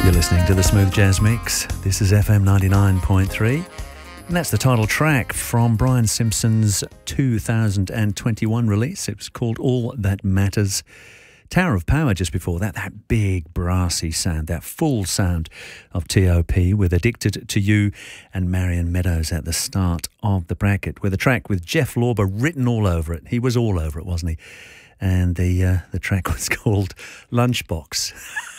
You're listening to the Smooth Jazz Mix. This is FM 99.3. And that's the title track from Brian Simpson's 2021 release. It was called All That Matters. Tower of Power just before that, that big brassy sound, that full sound of T.O.P. with Addicted to You and Marion Meadows at the start of the bracket, with a track with Jeff Lorber written all over it. He was all over it, wasn't he? And the track was called Lunchbox.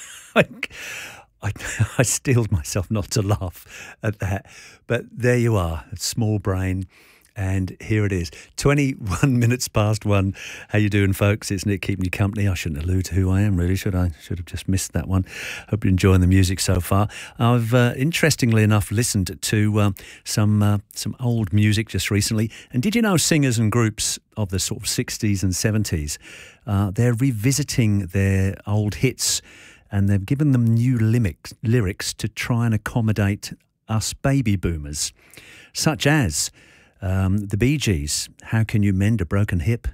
I steeled myself not to laugh at that. But there you are, a small brain. And here it is, 21 minutes past 1. How you doing, folks? It's Nick keeping you company. I shouldn't allude to who I am, really, should I? Should have just missed that one. Hope you're enjoying the music so far. I've, interestingly enough, listened to some old music just recently. And did you know singers and groups of the sort of 60s and 70s, they're revisiting their old hits, and they've given them new lyrics to try and accommodate us baby boomers, such as the Bee Gees, How Can You Mend a Broken Hip?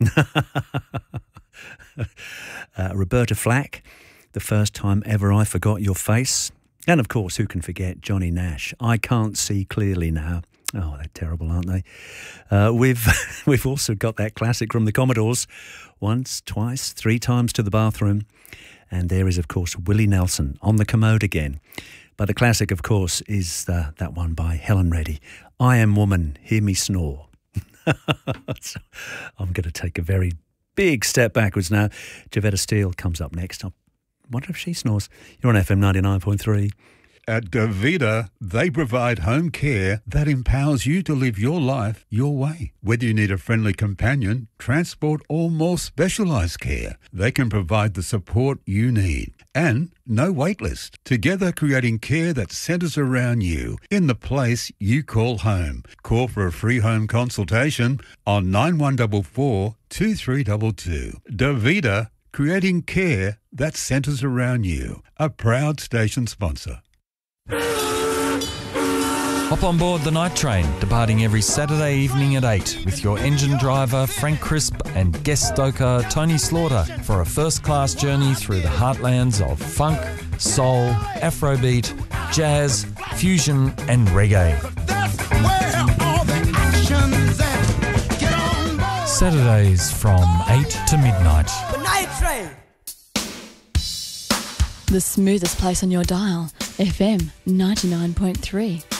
Roberta Flack, The First Time Ever I Forgot Your Face. And of course, who can forget Johnny Nash, I Can't See Clearly Now. Oh, they're terrible, aren't they? We've also got that classic from the Commodores, Once, Twice, Three Times to the Bathroom. And there is, of course, Willie Nelson, On the Commode Again. But the classic, of course, is that one by Helen Reddy, I Am Woman, Hear Me Snore. So I'm going to take a very big step backwards now. Javetta Steele comes up next. I wonder if she snores. You're on FM 99.3. At Davida, they provide home care that empowers you to live your life your way. Whether you need a friendly companion, transport, or more specialised care, they can provide the support you need. And no wait list. Together creating care that centres around you in the place you call home. Call for a free home consultation on 9144 2322. Davida, creating care that centres around you. A proud station sponsor. Hop on board the night train, departing every Saturday evening at 8 with your engine driver Frank Crisp and guest stoker Tony Slaughter for a first-class journey through the heartlands of funk, soul, afrobeat, jazz, fusion and reggae. That's where all the action's at. Get on board. Saturdays from 8 to midnight. The night train. The smoothest place on your dial, FM 99.3.